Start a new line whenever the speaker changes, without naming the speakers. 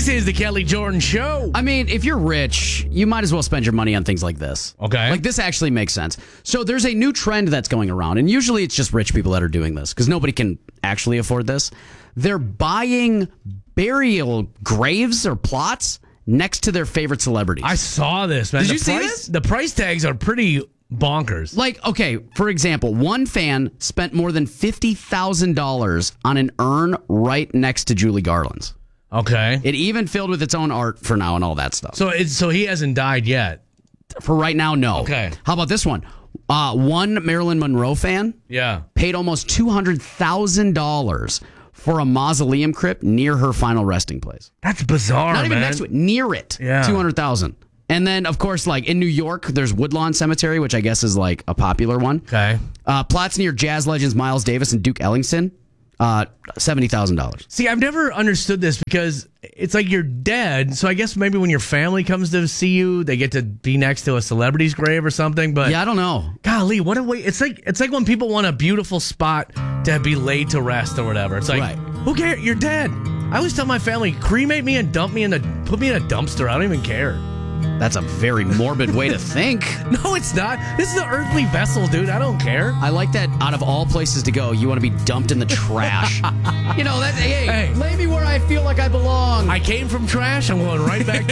This is the Kelly Jordan Show.
I mean, if you're rich, you might as well spend your money on things like this.
Okay.
Like, this actually makes sense. So there's a new trend that's going around, and usually it's just rich people that are doing this because nobody can actually afford this. They're buying burial graves or plots next to their favorite celebrities.
I saw this, man.
Did you see this?
The price tags are pretty bonkers.
Like, okay, for example, one fan spent more than $50,000 on an urn right next to Julie Garland's.
Okay.
It even filled with its own art for now and all that stuff.
So he hasn't died yet.
For right now, no.
Okay.
How about this one? One Marilyn Monroe fan
Yeah.
paid almost $200,000 for a mausoleum crypt near her final resting place.
That's bizarre,
Not even
man.
next to it, near it.
Yeah.
$200,000. And then, of course, like in New York, there's Woodlawn Cemetery, which I guess is like a popular one.
Okay.
Plots near jazz legends Miles Davis and Duke Ellington, $70,000.
See, I've never understood this because it's like you're dead. So I guess maybe when your family comes to see you, they get to be next to a celebrity's grave or something. But
Yeah, I don't know.
golly, what a way! It's like when people want a beautiful spot to be laid to rest or whatever. It's like,
Right.
who cares? You're dead. I always tell my family, cremate me and put me in a dumpster. I don't even care.
That's a very morbid way to think.
No, it's not. This is an earthly vessel, dude. I don't care.
I like that out of all places to go, you want to be dumped in the trash. You know, hey,
Hey.
lay me where I feel like I belong.
I came from trash. I'm going right back